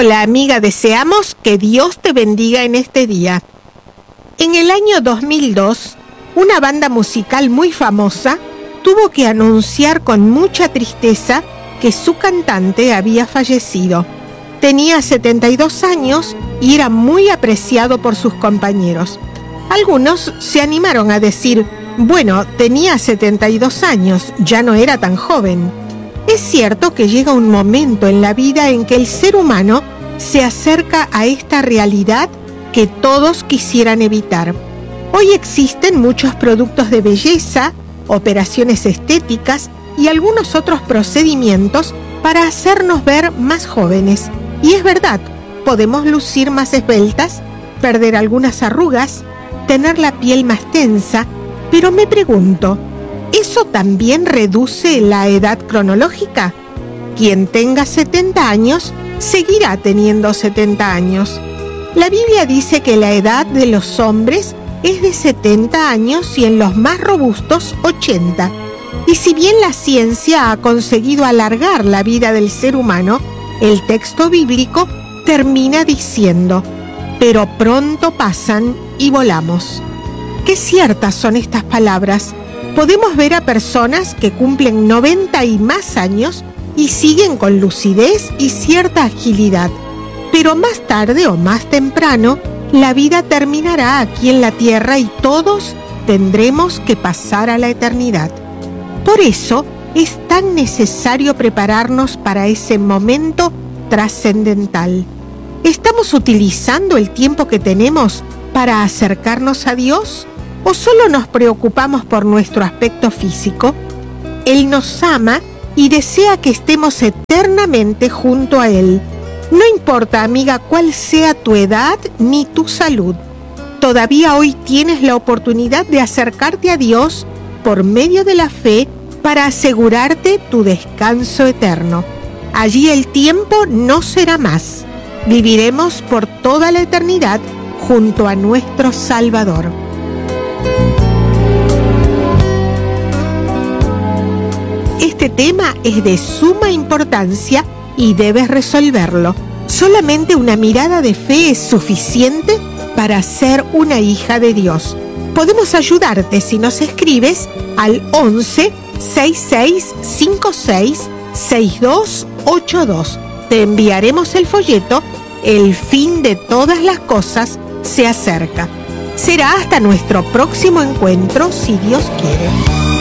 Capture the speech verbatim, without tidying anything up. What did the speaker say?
Hola amiga, deseamos que Dios te bendiga en este día. En el año dos mil dos, una banda musical muy famosa tuvo que anunciar con mucha tristeza que su cantante había fallecido. Tenía setenta y dos años y era muy apreciado por sus compañeros. Algunos se animaron a decir, bueno, tenía setenta y dos años, ya no era tan joven. Es cierto que llega un momento en la vida en que el ser humano se acerca a esta realidad que todos quisieran evitar. Hoy existen muchos productos de belleza, operaciones estéticas y algunos otros procedimientos para hacernos ver más jóvenes. Y es verdad, podemos lucir más esbeltas, perder algunas arrugas, tener la piel más tensa, pero me pregunto, ¿eso también reduce la edad cronológica? Quien tenga setenta años, seguirá teniendo setenta años. La Biblia dice que la edad de los hombres es de setenta años y en los más robustos ochenta. Y si bien la ciencia ha conseguido alargar la vida del ser humano, el texto bíblico termina diciendo, pero pronto pasan y volamos. Qué ciertas son estas palabras. Podemos ver a personas que cumplen noventa y más años y siguen con lucidez y cierta agilidad. Pero más tarde o más temprano, la vida terminará aquí en la tierra y todos tendremos que pasar a la eternidad. Por eso es tan necesario prepararnos para ese momento trascendental. ¿Estamos utilizando el tiempo que tenemos para acercarnos a Dios? ¿O solo nos preocupamos por nuestro aspecto físico? Él nos ama y desea que estemos eternamente junto a Él. No importa, amiga, cuál sea tu edad ni tu salud. Todavía hoy tienes la oportunidad de acercarte a Dios por medio de la fe para asegurarte tu descanso eterno. Allí el tiempo no será más. Viviremos por toda la eternidad junto a nuestro Salvador. Este tema es de suma importancia y debes resolverlo. Solamente una mirada de fe es suficiente para ser una hija de Dios. Podemos ayudarte si nos escribes al once, sesenta y seis, cincuenta y seis, sesenta y dos ochenta y dos. Te enviaremos el folleto El fin de todas las cosas se acerca. Será hasta nuestro próximo encuentro, si Dios quiere.